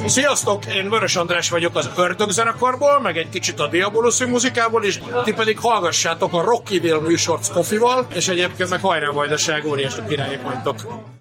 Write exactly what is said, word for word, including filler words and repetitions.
Sziasztok, én Vörös András vagyok az Ördög zenekarból, meg egy kicsit a Diabolus muzikából, és ti pedig hallgassátok a Rockiville műsort Skofival, és egyébként meg hajrá Vajdaság, óriási királyok vagytok.